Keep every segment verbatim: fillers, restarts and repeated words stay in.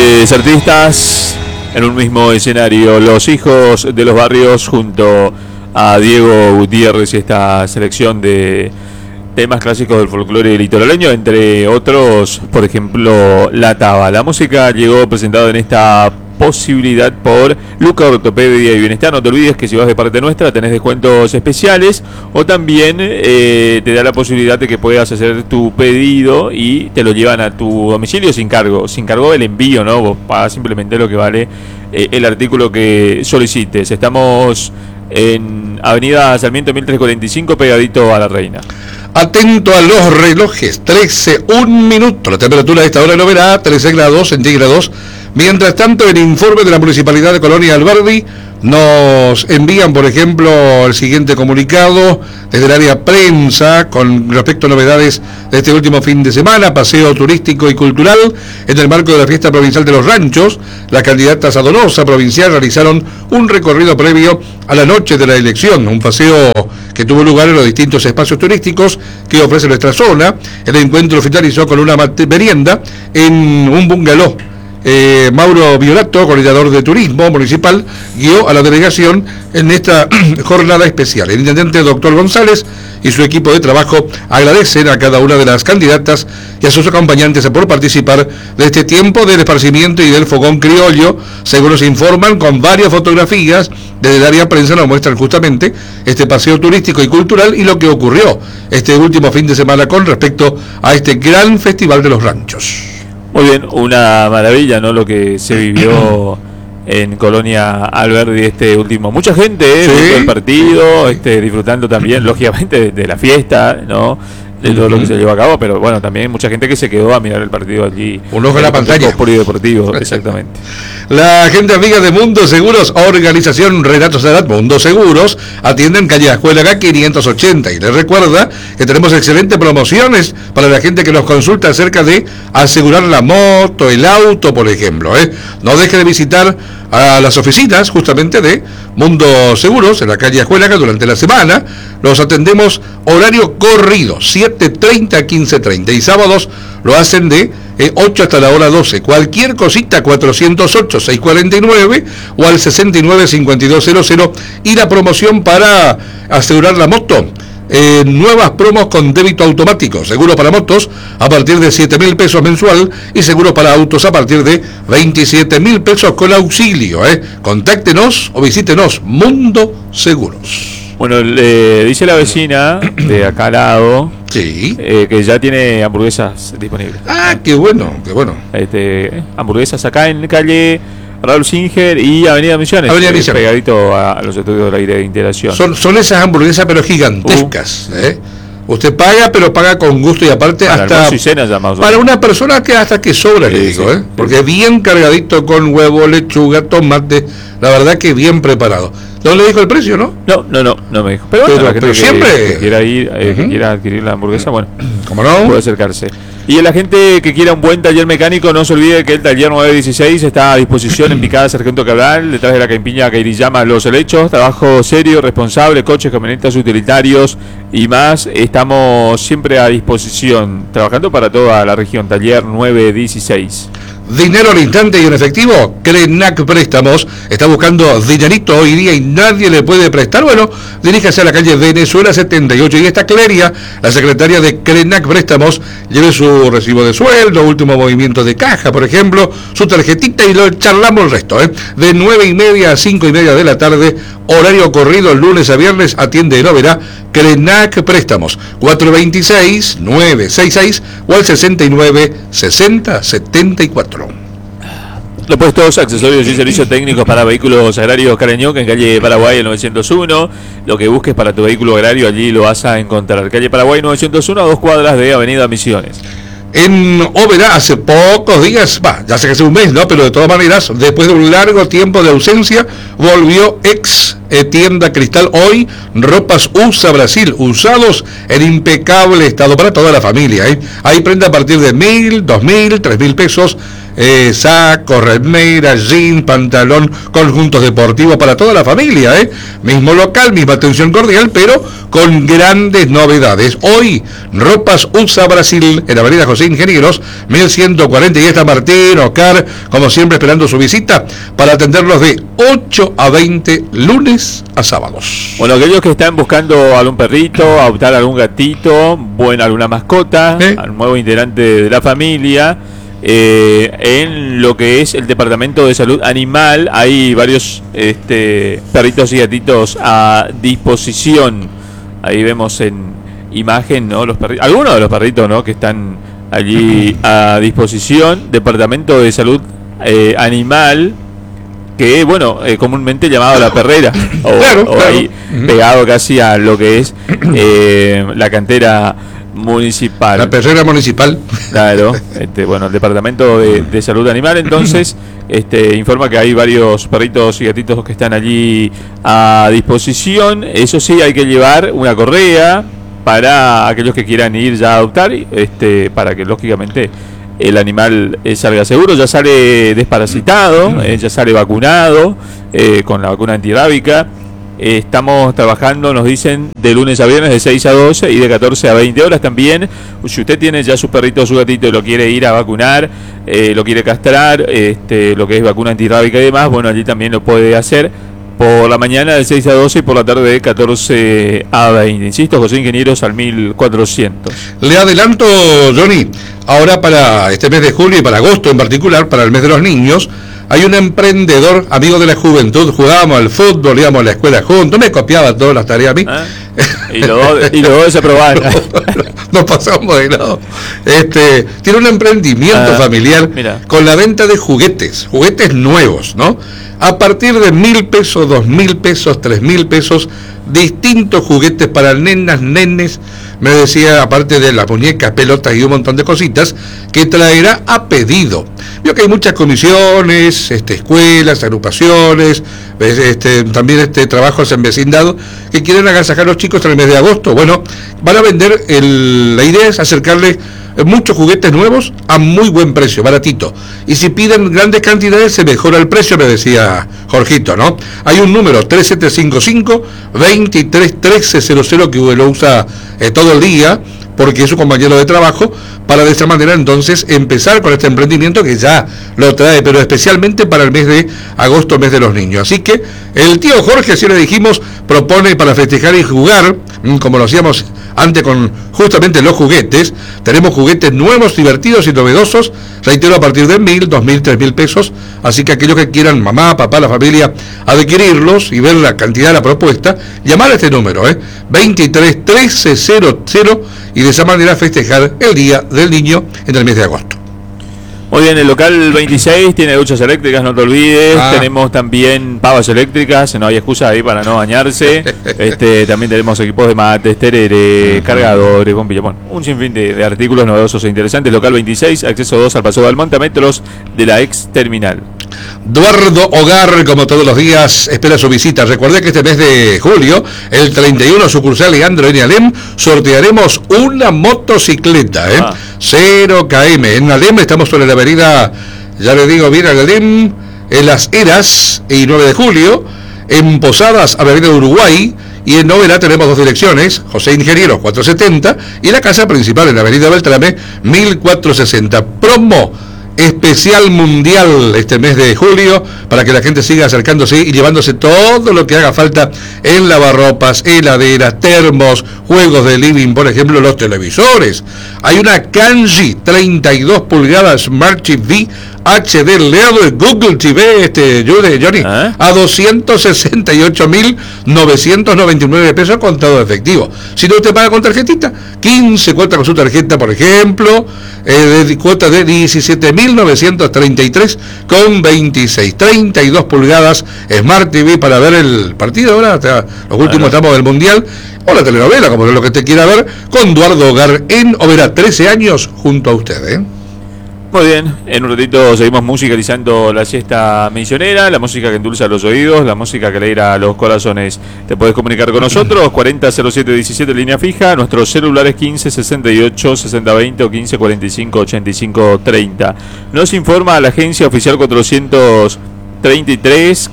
grandes artistas en un mismo escenario. Los Hijos de los Barrios junto a Diego Gutiérrez y esta selección de temas clásicos del folclore litoraleño, entre otros, por ejemplo, La Taba. La música llegó presentada en esta posibilidad por Luca Ortopedia y Bienestar. No te olvides que si vas de parte nuestra tenés descuentos especiales, o también eh, te da la posibilidad de que puedas hacer tu pedido y te lo llevan a tu domicilio sin cargo, sin cargo del envío, ¿no? Vos pagás simplemente lo que vale eh, el artículo que solicites. Estamos en Avenida Sarmiento mil trescientos cuarenta y cinco, pegadito a La Reina. Atento a los relojes, trece, un minuto. La temperatura de esta hora no verá trece grados centígrados. Mientras tanto, el informe de la Municipalidad de Colonia Alberdi nos envían, por ejemplo, el siguiente comunicado desde el área prensa con respecto a novedades de este último fin de semana: paseo turístico y cultural en el marco de la fiesta provincial de los ranchos. Las candidatas a Donosa provincial realizaron un recorrido previo a la noche de la elección, un paseo que tuvo lugar en los distintos espacios turísticos que ofrece nuestra zona. El encuentro finalizó con una merienda en un bungalow. Eh, Mauro Violato, coordinador de turismo municipal, guió a la delegación en esta jornada especial. El intendente doctor González y su equipo de trabajo agradecen a cada una de las candidatas y a sus acompañantes por participar de este tiempo del esparcimiento y del fogón criollo. Según nos informan, con varias fotografías desde el área prensa nos muestran justamente este paseo turístico y cultural y lo que ocurrió este último fin de semana con respecto a este gran festival de los ranchos. Muy bien, una maravilla, ¿no? Lo que se vivió en Colonia Alberdi este último. Mucha gente, ¿eh? Sí. Viendo el partido, este, disfrutando también, lógicamente, de, de la fiesta, ¿no? De todo lo que se llevó a cabo, pero bueno, también mucha gente que se quedó a mirar el partido allí. Un ojo en la pantalla. Polideportivo, exactamente. La gente amiga de Mundo Seguros, organización Renato Sadat, Mundo Seguros, atienden calle Escuela quinientos ochenta y les recuerda que tenemos excelentes promociones para la gente que nos consulta acerca de asegurar la moto, el auto, por ejemplo, ¿eh? No deje de visitar a las oficinas justamente de Mundo Seguros en la calle Escuela durante la semana. Los atendemos horario corrido, siete treinta a quince treinta, y sábados lo hacen de eh, ocho hasta la hora doce. Cualquier cosita, cuatrocientos ocho, seiscientos cuarenta y nueve o al sesenta y nueve, cincuenta y dos cero cero. Y la promoción para asegurar la moto, Eh, nuevas promos con débito automático, seguro para motos a partir de siete mil pesos mensual y seguro para autos a partir de veintisiete mil pesos con auxilio. ¿eh? Contáctenos o visítenos, Mundo Seguros. Bueno, le dice la vecina de acá al lado, sí, eh, que ya tiene hamburguesas disponibles. Ah, qué bueno, qué bueno. Este, hamburguesas acá en calle Raúl Singer y Avenida Misiones, Avenida eh, Misiones. pegadito a, a los estudios del aire de integración. Son, son esas hamburguesas pero gigantescas. Uh. ¿eh? Usted paga, pero paga con gusto y aparte para hasta y cena ya más para una persona que hasta que sobra, sí, le digo, sí, ¿eh? Porque es bien cargadito con huevo, lechuga, tomate, la verdad que bien preparado. ¿No le dijo el precio, no? No, no, no, no me dijo. Pero, bueno, pero, la gente pero que, siempre que quiera ir, eh, uh-huh. que quiera adquirir la hamburguesa, bueno, ¿cómo no? Puede acercarse. Y la gente que quiera un buen taller mecánico, no se olvide que el taller nueve dieciséis está a disposición en Picada Sargento Cabral, detrás de la campiña Cairiyama Los Helechos. Trabajo serio, responsable, coches, camionetas, utilitarios y más. Estamos siempre a disposición, trabajando para toda la región. Taller nueve dieciséis. Dinero al instante y en efectivo. Crenac Préstamos está buscando dinerito hoy día y nadie le puede prestar. Bueno, diríjase a la calle Venezuela setenta y ocho y está Cleria, la secretaria de Crenac Préstamos. Lleve su recibo de sueldo, último movimiento de caja, por ejemplo, su tarjetita y lo charlamos el resto. ¿eh? De nueve y media a cinco y media de la tarde, horario corrido, lunes a viernes, atiende y no verá. Crenac Préstamos, cuatro dos seis, nueve seis seis o al sesenta y nueve, sesenta, setenta y cuatro. Repuestos, accesorios y servicios técnicos para vehículos agrarios Carañón, en calle Paraguay el novecientos uno. Lo que busques para tu vehículo agrario allí lo vas a encontrar. Calle Paraguay novecientos uno, a dos cuadras de Avenida Misiones. En Oberá, hace pocos días, bah, ya sé que hace un mes, ¿no? Pero de todas maneras, después de un largo tiempo de ausencia, volvió ex eh, tienda Cristal. Hoy, ropas U S A Brasil, usados en impecable estado para toda la familia. ¿eh? Hay prenda a partir de mil, dos mil, tres mil pesos. Eh, saco, remera, jean, pantalón, conjuntos deportivos para toda la familia, ¿eh? Mismo local, misma atención cordial, pero con grandes novedades. Hoy, ropas U S A Brasil, en la avenida José Ingenieros, mil ciento cuarenta y está Martín, Oscar, como siempre esperando su visita para atenderlos de ocho a veinte, lunes a sábados. Bueno, aquellos que están buscando algún perrito, adoptar algún gatito, bueno, alguna mascota, ¿Eh? al nuevo integrante de la familia. Eh, en lo que es el Departamento de Salud Animal hay varios este, perritos y gatitos a disposición. Ahí vemos en imagen, ¿no? Los perritos, algunos de los perritos, ¿no? que están allí a disposición. Departamento de Salud eh, Animal, que bueno, eh, comúnmente llamado La Perrera, o, claro, o claro. ahí pegado casi a lo que es eh, la cantera municipal. La Perrera municipal. Claro, este, bueno, el Departamento de, de Salud Animal entonces este, informa que hay varios perritos y gatitos que están allí a disposición. Eso sí, hay que llevar una correa para aquellos que quieran ir ya a adoptar, este, para que lógicamente el animal eh, salga seguro. Ya sale desparasitado, eh, ya sale vacunado eh, con la vacuna antirrábica. Eh, estamos trabajando, nos dicen, de lunes a viernes de seis a doce y de catorce a veinte horas también. Si usted tiene ya su perrito o su gatito y lo quiere ir a vacunar, eh, lo quiere castrar, este, lo que es vacuna antirrábica y demás, bueno, allí también lo puede hacer por la mañana de seis a doce y por la tarde de catorce a veinte. Insisto, José Ingenieros al mil cuatrocientos. Le adelanto, Johnny, ahora para este mes de julio y para agosto en particular, para el mes de los niños, hay un emprendedor, amigo de la juventud, jugábamos al fútbol, íbamos a la escuela juntos, me copiaba todas las tareas a mí. ¿Ah? Y los dos y los dos se probaban. Nos pasamos de lado. Este, tiene un emprendimiento ah, familiar mira. con la venta de juguetes, juguetes nuevos, ¿no? A partir de mil pesos, dos mil pesos, tres mil pesos, distintos juguetes para nenas, nenes, me decía, aparte de las muñecas, pelotas y un montón de cositas, que traerá a pedido. Veo que hay muchas comisiones, este, escuelas, agrupaciones, este, también este, trabajos en vecindad, que quieren agasajar a los chicos en el mes de agosto. Bueno, van a vender, el, la idea es acercarles muchos juguetes nuevos a muy buen precio, baratito. Y si piden grandes cantidades, se mejora el precio, me decía Jorgito, ¿no? Hay un número, tres siete cinco cinco, dos tres uno tres cero cero, que lo usa eh, todo el día, porque es su compañero de trabajo, para de esta manera entonces empezar con este emprendimiento que ya lo trae, pero especialmente para el mes de agosto, mes de los niños. Así que el tío Jorge, así le dijimos, propone para festejar y jugar, como lo hacíamos antes con justamente los juguetes. Tenemos juguetes nuevos, divertidos y novedosos, reitero, a partir de mil, dos mil, tres mil pesos. Así que aquellos que quieran, mamá, papá, la familia, adquirirlos y ver la cantidad de la propuesta, llamar a este número, ¿eh? veintitrés trece cero cero, y de esa manera festejar el Día del Niño en el mes de agosto. Muy bien, el local veintiséis tiene duchas eléctricas, no te olvides. Ah. Tenemos también pavas eléctricas, no hay excusa ahí para no bañarse. este También tenemos equipos de mates, tereré, uh-huh. cargadores, bombillas, bueno, un sinfín de, de artículos novedosos e interesantes. Local veintiséis, acceso dos al Paso de Almonte, a metros de la ex terminal. Duardo Hogar, como todos los días, espera su visita. Recuerde que este mes de julio, el treinta y uno, sucursal Leandro en Alem, sortearemos una motocicleta, ¿eh? Ah. cero kilómetros. En Alem estamos sobre la avenida, ya le digo bien, Alem, en Las Heras y nueve de julio, en Posadas, avenida Uruguay, y en Novelá tenemos dos direcciones, José Ingenieros cuatrocientos setenta y la casa principal en la avenida Beltrame mil cuatrocientos sesenta. Promo especial mundial este mes de julio, para que la gente siga acercándose y llevándose todo lo que haga falta en lavarropas, heladeras, termos, juegos de living, por ejemplo, los televisores. Hay una Kanji treinta y dos pulgadas Smart T V H D L E D Google T V, este Johnny, ¿Eh? a doscientos sesenta y ocho mil novecientos noventa y nueve pesos contado efectivo. Si no, usted paga con tarjetita, quince cuotas con su tarjeta, por ejemplo, eh, de cuota de diecisiete mil novecientos treinta y tres con veintiséis, treinta y dos pulgadas Smart T V para ver el partido ahora, hasta los últimos tramos del Mundial, o la telenovela, como es lo que usted quiera ver, con Duardo Hogar en Oberá, trece años junto a usted, ¿eh? Muy bien, en un ratito seguimos musicalizando la siesta misionera, la música que endulza los oídos, la música que alegra los corazones. Te podés comunicar con nosotros, cuarenta cero siete diecisiete, línea fija, nuestros celulares quince sesenta y ocho sesenta veinte o quince cuarenta y cinco ochenta y cinco treinta. Nos informa la agencia oficial cuatrocientos treinta y tres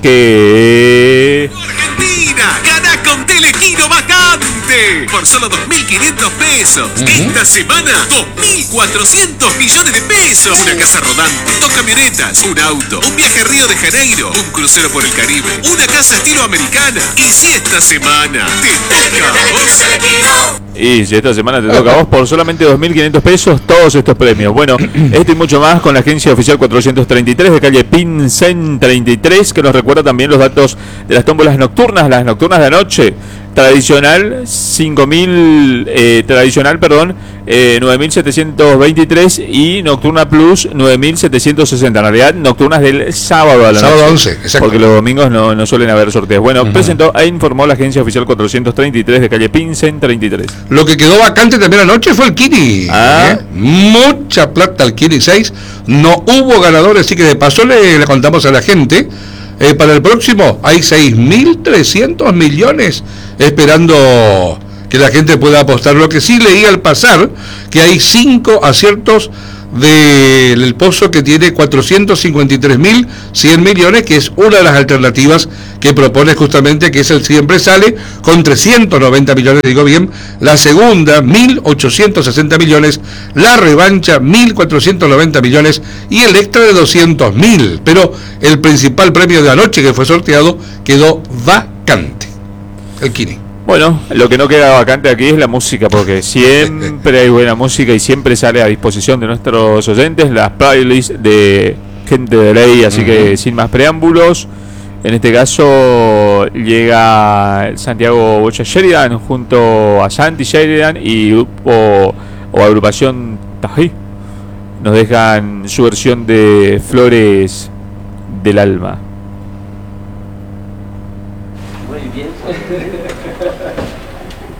que... Argentina, gana con Telequino vacante por solo dos mil quinientos pesos. Uh-huh. Esta semana, dos mil cuatrocientos millones de pesos. Una casa rodante, dos camionetas, un auto, un viaje a Río de Janeiro, un crucero por el Caribe, una casa estilo americana. Y si esta semana te toca a vos... Y si esta semana te toca a vos por solamente dos mil quinientos pesos, todos estos premios. Bueno, esto y mucho más con la agencia oficial cuatrocientos treinta y tres de calle Pincén treinta y tres, que nos recuerda también los datos de las tómbolas nocturnas, las nocturnas de anoche. Tradicional cinco mil, eh, tradicional, perdón, eh, nueve mil setecientos veintitrés y Nocturna Plus nueve mil setecientos sesenta. En realidad, nocturnas del sábado a la sábado noche. once, exacto. Porque los domingos no, no suelen haber sorteos. Bueno, uh-huh. presentó e informó la agencia oficial cuatrocientos treinta y tres de calle Pincén treinta y tres. Lo que quedó vacante también anoche fue el Kini. Ah. ¿eh? Mucha plata al Kini seis. No hubo ganadores, así que de paso le, le contamos a la gente. Eh, para el próximo hay seis mil trescientos millones esperando que la gente pueda apostar. Lo que sí leí al pasar, que hay cinco aciertos del pozo que tiene cuatrocientos cincuenta y tres mil cien millones, que es una de las alternativas que propone justamente, que es el Siempre Sale, con trescientos noventa millones, digo bien, la segunda, mil ochocientos sesenta millones, la revancha, mil cuatrocientos noventa millones, y el extra de doscientos mil, pero el principal premio de anoche que fue sorteado quedó vacante, el Kini. Bueno, lo que no queda vacante aquí es la música, porque siempre hay buena música y siempre sale a disposición de nuestros oyentes las playlists de gente de ley, así uh-huh. que sin más preámbulos, en este caso llega Santiago Bocha Sheridan junto a Santi Sheridan y grupo o agrupación Tají. Nos dejan su versión de Flores del Alma. Muy bien.